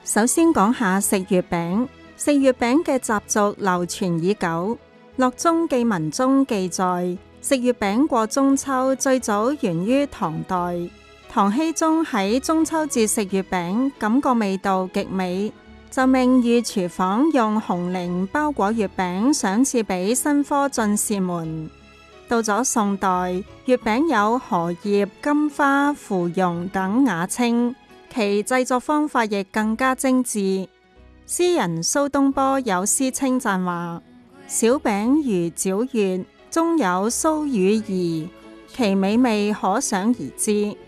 首先講下食月餅。食月餅嘅習俗流傳已久，《樂宗記文》中記載，食月餅過中秋最早源於唐代。唐僖宗喺中秋節食月餅，感覺味道極美，就命御廚房用紅綾包裹月餅，賞賜俾新科進士們。到咗宋代，月餅有荷葉、金花、芙蓉等雅稱，其製作方法亦更加精緻。詩人蘇東坡有詩稱讚話：小餅如皎月，中有酥與飴，其美味可想而知。